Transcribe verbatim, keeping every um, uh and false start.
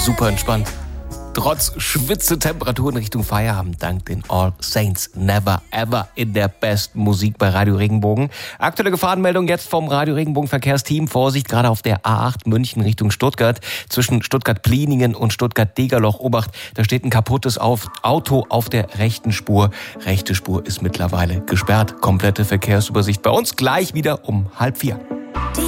super entspannt. Trotz Schwitzetemperaturen Richtung Feierabend dank den All Saints Never Ever in der besten Musik bei Radio Regenbogen. Aktuelle Gefahrenmeldung jetzt vom Radio Regenbogen Verkehrsteam. Vorsicht, gerade auf der A acht München Richtung Stuttgart. Zwischen Stuttgart-Pliningen und Stuttgart-Degerloch. Obacht, da steht ein kaputtes Auto auf der rechten Spur. Rechte Spur ist mittlerweile gesperrt. Komplette Verkehrsübersicht bei uns gleich wieder um halb vier.